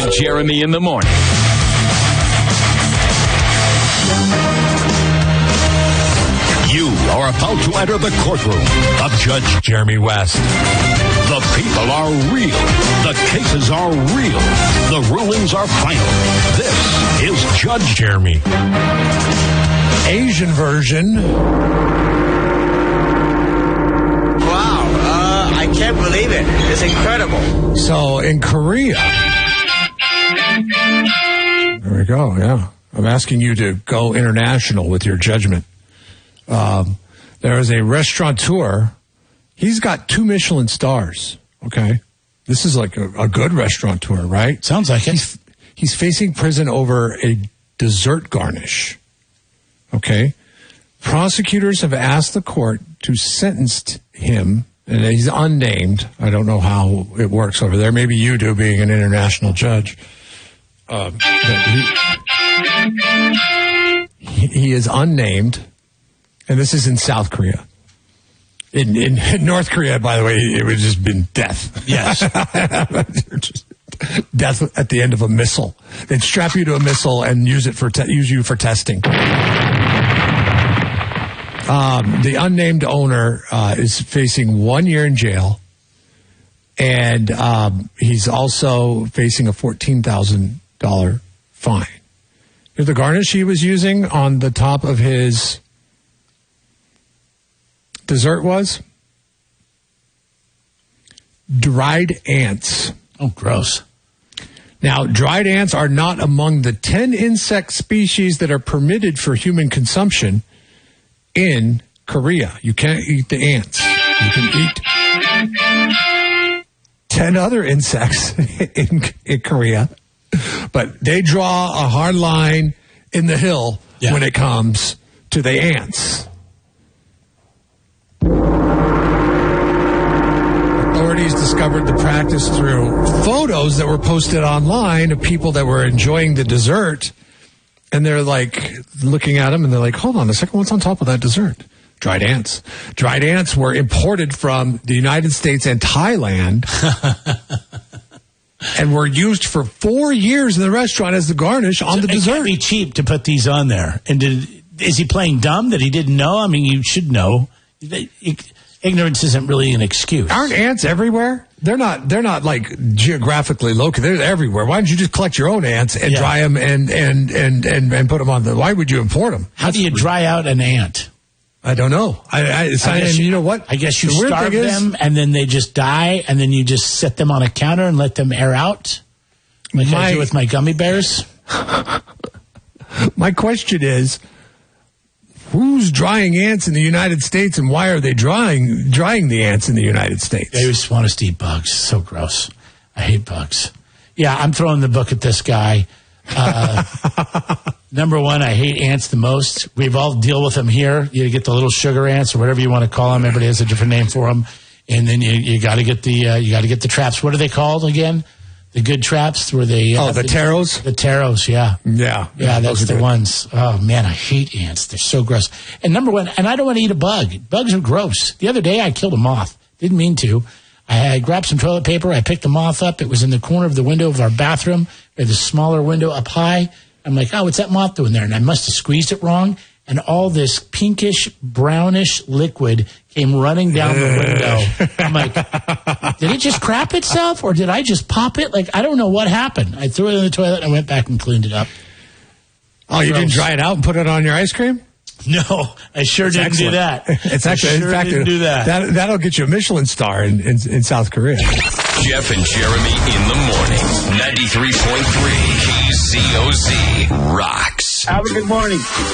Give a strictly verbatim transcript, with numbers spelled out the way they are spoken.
and Jeremy in the morning. You are about to enter the courtroom of Judge Jeremy West. The people are real. The cases are real. The rulings are final. This is Judge Jeremy. Asian version. Wow, uh, I can't believe it. It's incredible. So in Korea. There we go, yeah. I'm asking you to go international with your judgment. Um, there is a restaurateur. He's got two Michelin stars, okay? This is like a, a good restaurateur, right? Sounds like it. He's, he's facing prison over a dessert garnish, okay? Prosecutors have asked the court to sentence him, and he's unnamed. I don't know how it works over there. Maybe you do, being an international judge. Um, he, he is unnamed. And this is in South Korea. In, in, in North Korea, by the way, it would have just been death. Yes. Just death at the end of a missile. They'd strap you to a missile and use it for te- use you for testing. Um, the unnamed owner uh, is facing one year in jail, and um, he's also facing a fourteen thousand dollars fine. Here's the garnish he was using on the top of his dessert was dried ants. Oh, gross. Now, dried ants are not among the ten insect species that are permitted for human consumption in Korea. You can't eat the ants. You can eat ten other insects in, in Korea, but they draw a hard line in the hill yeah. when it comes to the ants. Authorities discovered the practice through photos that were posted online of people that were enjoying the dessert. And they're like looking at them and they're like, hold on a second, what's on top of that dessert? Dried ants. Dried ants were imported from the United States and Thailand and were used for four years in the restaurant as the garnish on so the it dessert. It can't be cheap to put these on there. And did, is he playing dumb that he didn't know? I mean, you should know. Ignorance isn't really an excuse. Aren't ants everywhere? They're not. They're not like geographically located. They're everywhere. Why don't you just collect your own ants and yeah. dry them and, and and and and put them on the? Why would you import them? How That's do you weird. dry out an ant? I don't know. I, I, it's I guess you, you know what? I guess you the starve them is, and then they just die, and then you just set them on a counter and let them air out, like my, I do with my gummy bears. My question is, who's drying ants in the United States, and why are they drying drying the ants in the United States? They just want us to eat bugs. So gross. I hate bugs. Yeah, I'm throwing the book at this guy. Uh, number one, I hate ants the most. We've all deal with them here. You get the little sugar ants or whatever you want to call them. Everybody has a different name for them. And then you, you got to get the uh, you got to get the traps. What are they called again? The good traps where they oh the, the taros. The taros, yeah, yeah, yeah. yeah that's the good. ones. Oh man, I hate ants. They're so gross. And number one, and I don't want to eat a bug. Bugs are gross. The other day, I killed a moth. Didn't mean to. I had grabbed some toilet paper. I picked the moth up. It was in the corner of the window of our bathroom. We had the smaller window up high. I'm like, oh, what's that moth doing there? And I must have squeezed it wrong. And all this pinkish, brownish liquid came running down the window. I'm like, did it just crap itself? Or did I just pop it? Like, I don't know what happened. I threw it in the toilet and I went back and cleaned it up. Oh, you Gross. Didn't dry it out and put it on your ice cream? No, I sure it's didn't excellent. do that. It's actually, I sure in fact, didn't do that. that. That'll get you a Michelin star in, in, in South Korea. Jeff and Jeremy in the morning. ninety-three point three K Z O Z rocks. Have a good morning.